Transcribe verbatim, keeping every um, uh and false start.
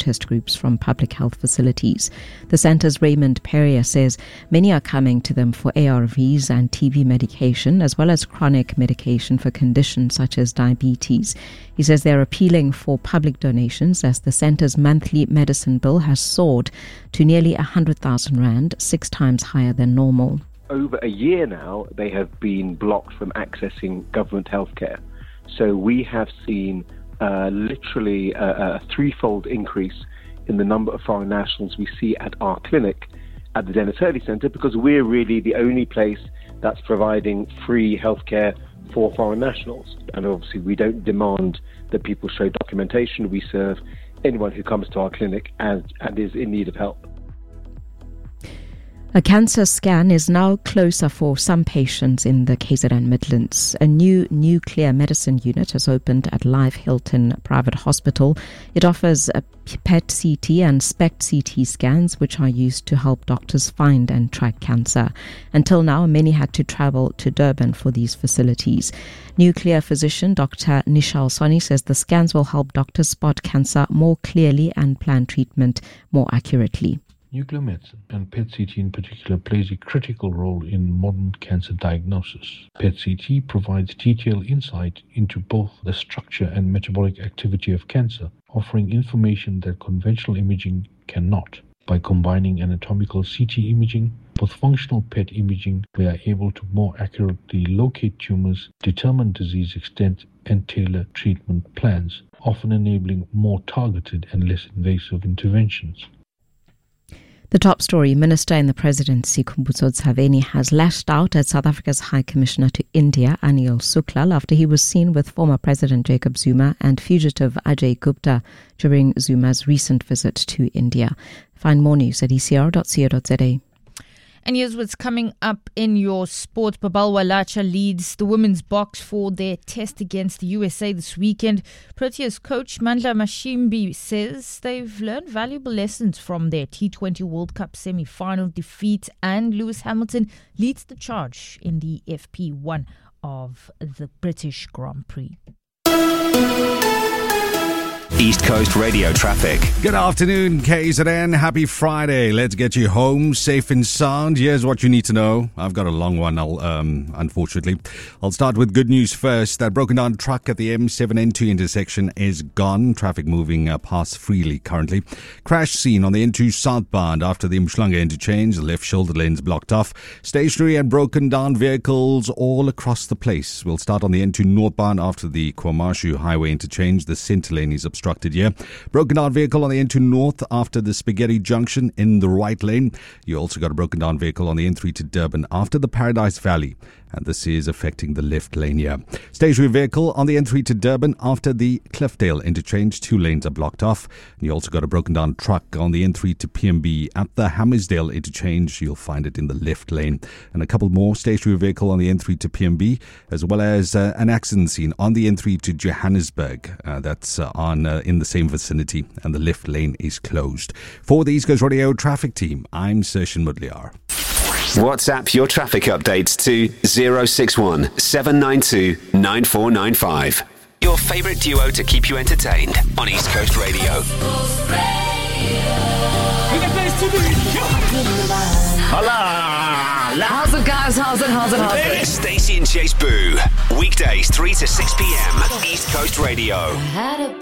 protest groups from public health facilities. The centre's Raymond Perrier says many are coming to them for A R Vs and T B medication, as well as chronic medication for conditions such as diabetes. He says they're appealing for public donations as the centre's monthly medicine bill has soared to nearly one hundred thousand rand, six times higher than normal. Over a year now, they have been blocked from accessing government healthcare. So we have seen uh, literally a, a threefold increase in the number of foreign nationals we see at our clinic at the Dennis Hurley Centre, because we're really the only place that's providing free healthcare for foreign nationals. And obviously we don't demand that people show documentation. We serve anyone who comes to our clinic and, and is in need of help. A cancer scan is now closer for some patients in the K Z N Midlands. A new nuclear medicine unit has opened at Live Hilton Private Hospital. It offers a P E T C T and SPECT C T scans, which are used to help doctors find and track cancer. Until now, many had to travel to Durban for these facilities. Nuclear physician Doctor Nishal Soni says the scans will help doctors spot cancer more clearly and plan treatment more accurately. Nuclear medicine, and P E T C T in particular, plays a critical role in modern cancer diagnosis. P E T C T provides detailed insight into both the structure and metabolic activity of cancer, offering information that conventional imaging cannot. By combining anatomical C T imaging with functional P E T imaging, we are able to more accurately locate tumors, determine disease extent, and tailor treatment plans, often enabling more targeted and less invasive interventions. The top story: Minister in the Presidency Khumbudzo Ntshavheni has lashed out at South Africa's High Commissioner to India, Anil Suklal, after he was seen with former President Jacob Zuma and fugitive Ajay Gupta during Zuma's recent visit to India. Find more news at e c r dot co dot z a. And here's what's coming up in your sport. Babal Walacha leads the women's box for their test against the U S A this weekend. Proteas coach Mandla Mashimbi says they've learned valuable lessons from their T twenty World Cup semi-final defeat, and Lewis Hamilton leads the charge in the F P one of the British Grand Prix. East Coast Radio traffic. Good afternoon, K Z N. Happy Friday. Let's get you home safe and sound. Here's what you need to know. I've got a long one, I'll, um, unfortunately. I'll start with good news first. That broken down truck at the M seven N two intersection is gone. Traffic moving uh, past freely currently. Crash scene on the N two southbound after the Mshlanga interchange. The left shoulder lanes blocked off. Stationary and broken down vehicles all across the place. We'll start on the N two northbound after the Kwamashu Highway interchange. The center lane is obstructed. Here. Broken down vehicle on the N two North after the Spaghetti Junction in the right lane. You also got a broken down vehicle on the N three to Durban after the Paradise Valley, and this is affecting the left lane here. Stationary vehicle on the N three to Durban after the Cliffdale interchange. Two lanes are blocked off. And you also got a broken down truck on the N three to P M B at the Hammersdale interchange. You'll find it in the left lane. And a couple more stationary vehicle on the N three to P M B, as well as uh, an accident scene on the N three to Johannesburg. Uh, that's uh, on uh, in the same vicinity, and the left lane is closed. For the East Coast Radio traffic team, I'm Sershin Mudliar. WhatsApp your traffic updates to zero six one seven nine two nine four nine five. Your favourite duo to keep you entertained on East Coast Radio. Hola! How's it, guys? How's it? How's it? How's it? Stacey and Chase Boo. Weekdays three to six p.m. East Coast Radio. I had a